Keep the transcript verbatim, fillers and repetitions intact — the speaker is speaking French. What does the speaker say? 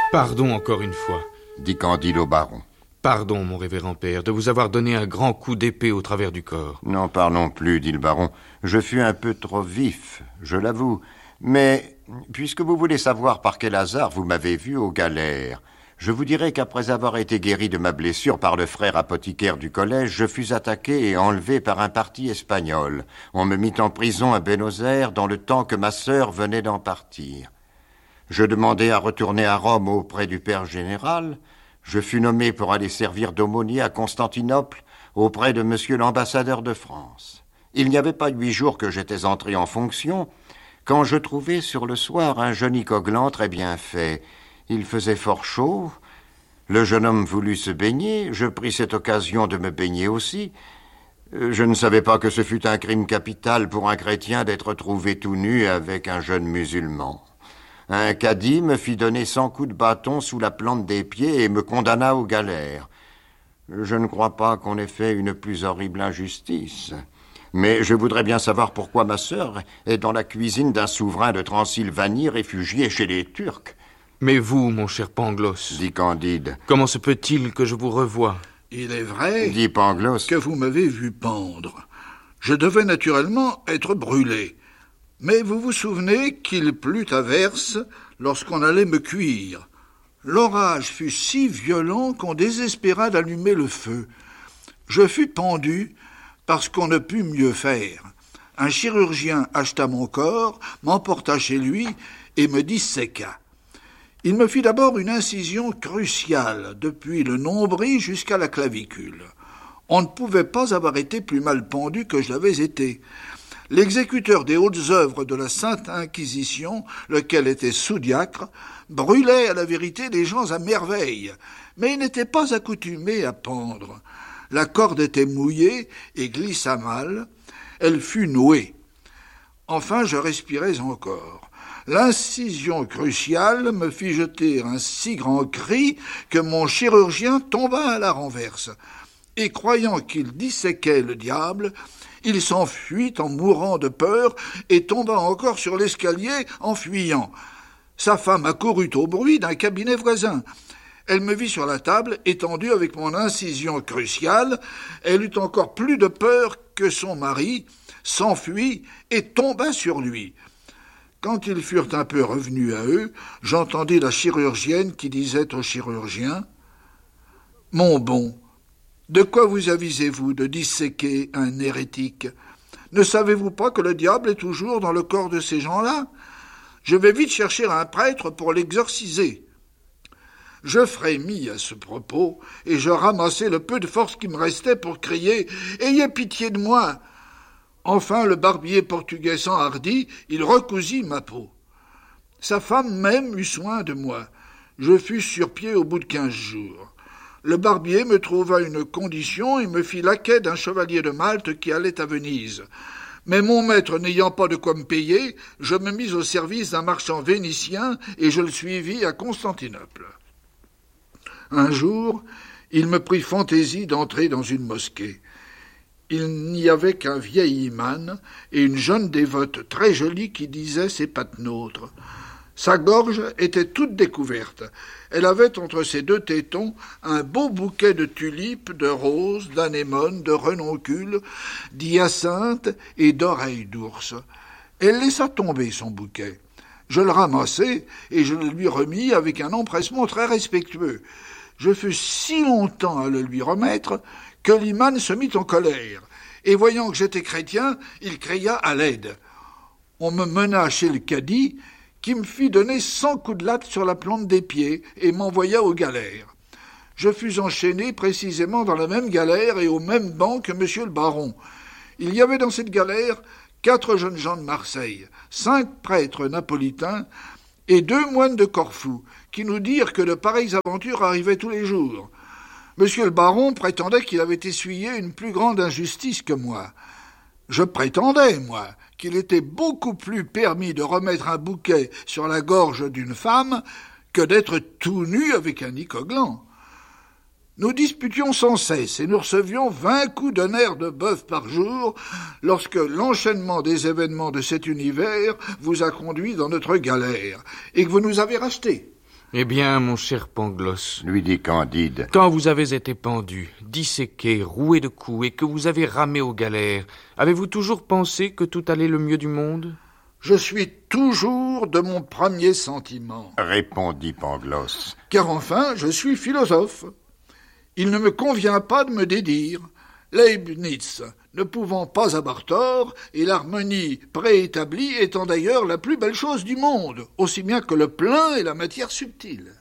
Pardon encore une fois, dit Candide au baron. Pardon, mon révérend père, de vous avoir donné un grand coup d'épée au travers du corps. N'en parlons plus, dit le baron. Je fus un peu trop vif, je l'avoue. Mais, puisque vous voulez savoir par quel hasard vous m'avez vu aux galères, je vous dirai qu'après avoir été guéri de ma blessure par le frère apothicaire du collège, je fus attaqué et enlevé par un parti espagnol. On me mit en prison à Buenos Aires dans le temps que ma sœur venait d'en partir. Je demandai à retourner à Rome auprès du père général. Je fus nommé pour aller servir d'aumônier à Constantinople auprès de monsieur l'ambassadeur de France. Il n'y avait pas huit jours que j'étais entré en fonction, quand je trouvai sur le soir un joli Coquelin très bien fait. Il faisait fort chaud. Le jeune homme voulut se baigner. Je pris cette occasion de me baigner aussi. Je ne savais pas que ce fût un crime capital pour un chrétien d'être trouvé tout nu avec un jeune musulman. Un cadi me fit donner cent coups de bâton sous la plante des pieds et me condamna aux galères. Je ne crois pas qu'on ait fait une plus horrible injustice. Mais je voudrais bien savoir pourquoi ma sœur est dans la cuisine d'un souverain de Transylvanie réfugié chez les Turcs. Mais vous, mon cher Pangloss, dit Candide, comment se peut-il que je vous revoie? Il est vrai, dit Pangloss, que vous m'avez vu pendre. Je devais naturellement être brûlé. Mais vous vous souvenez qu'il plut à verse lorsqu'on allait me cuire. L'orage fut si violent qu'on désespéra d'allumer le feu. Je fus pendu parce qu'on ne put mieux faire. Un chirurgien acheta mon corps, m'emporta chez lui et me disséqua. Il me fit d'abord une incision cruciale, depuis le nombril jusqu'à la clavicule. On ne pouvait pas avoir été plus mal pendu que je l'avais été. L'exécuteur des hautes œuvres de la Sainte Inquisition, lequel était sous-diacre, brûlait à la vérité les gens à merveille, mais il n'était pas accoutumé à pendre. La corde était mouillée et glissa mal. Elle fut nouée. Enfin, je respirais encore. L'incision cruciale me fit jeter un si grand cri que mon chirurgien tomba à la renverse. Et croyant qu'il disséquait le diable, il s'enfuit en mourant de peur et tomba encore sur l'escalier en fuyant. Sa femme accourut au bruit d'un cabinet voisin. Elle me vit sur la table, étendue avec mon incision cruciale. Elle eut encore plus de peur que son mari, s'enfuit et tomba sur lui. Quand ils furent un peu revenus à eux, j'entendis la chirurgienne qui disait au chirurgien « Mon bon, de quoi vous avisez-vous de disséquer un hérétique? Ne savez-vous pas que le diable est toujours dans le corps de ces gens-là? Je vais vite chercher un prêtre pour l'exorciser. » Je frémis à ce propos, et je ramassai le peu de force qui me restait pour crier « Ayez pitié de moi !» Enfin, le barbier portugais s'enhardit, il recousit ma peau. Sa femme même eut soin de moi. Je fus sur pied au bout de quinze jours. Le barbier me trouva une condition et me fit laquais d'un chevalier de Malte qui allait à Venise. Mais mon maître n'ayant pas de quoi me payer, je me mis au service d'un marchand vénitien et je le suivis à Constantinople. Un jour, il me prit fantaisie d'entrer dans une mosquée. Il n'y avait qu'un vieil imam et une jeune dévote très jolie qui disait ses patenôtres. Sa gorge était toute découverte. Elle avait entre ses deux tétons un beau bouquet de tulipes, de roses, d'anémones, de renoncules, d'hyacinthes et d'oreilles d'ours. Elle laissa tomber son bouquet. Je le ramassai et je le lui remis avec un empressement très respectueux. Je fus si longtemps à le lui remettre que l'imam se mit en colère, et voyant que j'étais chrétien, il cria à l'aide. On me mena chez le cadi, qui me fit donner cent coups de latte sur la plante des pieds et m'envoya aux galères. Je fus enchaîné précisément dans la même galère et au même banc que monsieur le baron. Il y avait dans cette galère quatre jeunes gens de Marseille, cinq prêtres napolitains et deux moines de Corfou, qui nous dirent que de pareilles aventures arrivaient tous les jours. Monsieur le baron prétendait qu'il avait essuyé une plus grande injustice que moi. Je prétendais, moi, qu'il était beaucoup plus permis de remettre un bouquet sur la gorge d'une femme que d'être tout nu avec un icoglan. Nous disputions sans cesse et nous recevions vingt coups de nerfs de bœuf par jour lorsque l'enchaînement des événements de cet univers vous a conduit dans notre galère et que vous nous avez rachetés. Eh bien, mon cher Pangloss, lui dit Candide, quand vous avez été pendu, disséqué, roué de coups et que vous avez ramé aux galères, avez-vous toujours pensé que tout allait le mieux du monde? Je suis toujours de mon premier sentiment. répondit Pangloss. Car enfin, je suis philosophe. Il ne me convient pas de me dédire. Leibniz ne pouvant pas avoir tort, et l'harmonie préétablie étant d'ailleurs la plus belle chose du monde, aussi bien que le plein et la matière subtile.